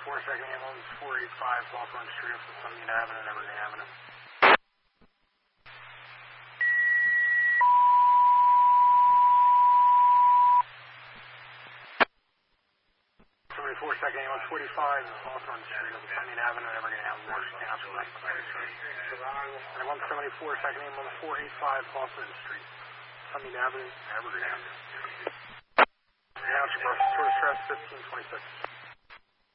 second ambulance, 485, Hawthorne Street, up to Sunbeam Avenue and Evergreen Avenue. 74 second ambulance, 45, Hawthorne Street, up to Sunbeam Avenue and Evergreen Avenue, Washington Township. And 174 second ambulance, 485, Hawthorne Street, Sunbeam Avenue and Evergreen Avenue. Township, tourist stress, 1526.